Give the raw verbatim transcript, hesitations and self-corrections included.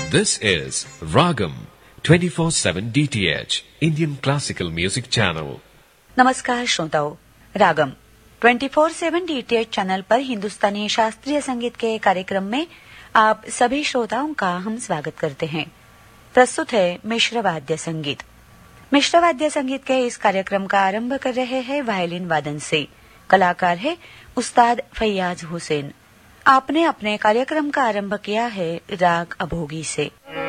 This is Ragam twenty-four seven D T H Indian Classical Music Channel. नमस्कार श्रोताओं, रागम twenty four seven DTH channel पर हिंदुस्तानी शास्त्रीय संगीत के कार्यक्रम में आप सभी श्रोताओं का हम स्वागत करते हैं। प्रस्तुत है मिश्र वाद्य संगीत। मिश्र वाद्य संगीत के इस कार्यक्रम का आरंभ कर रहे हैं वायलिन वादन से। कलाकार है उस्ताद फैयाज हुसैन। आपने अपने कार्यक्रम का आरंभ किया है राग अभोगी से।